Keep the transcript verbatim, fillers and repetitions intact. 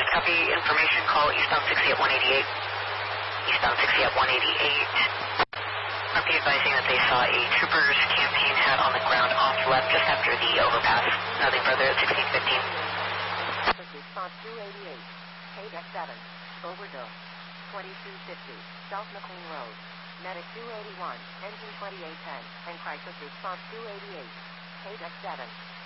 Copy information. Call eastbound sixty at one eighty-eight. Eastbound sixty at one eighty-eight. Copy advising that they saw a trooper's campaign hat on the ground off left just after the overpass. Nothing further at sixteen fifteen. Response two eighty-eight. K X seven. Overdose. twenty-two fifty. South McLean Road. Medic two eighty-one. Engine twenty-eight ten. And crisis response two eighty-eight. K X seven.